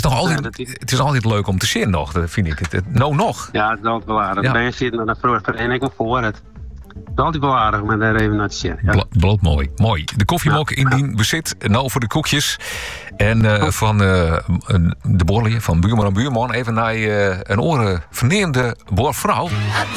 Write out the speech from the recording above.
Het is altijd leuk om te zien nog, dat vind ik. Nou nog. Ja, het is altijd wel aardig. Ben je zitten naar de vereniging voor het. Het is altijd wel aardig om daar even naar te zien. Ja. Bloot mooi. Mooi. De koffiemok indien bezit. Nou voor de koekjes. En van de borrelje van buurman en buurman even naar een oren verneemde boorvrouw.